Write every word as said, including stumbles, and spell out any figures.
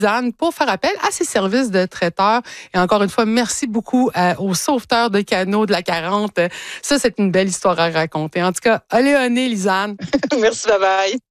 Lisanne pour faire appel à ses services de traiteur. Et encore une fois, merci beaucoup euh, aux sauveteurs de canaux de la quarante. Ça, c'est une belle histoire à raconter. En tout cas, allez, Lisanne. Merci, bye bye.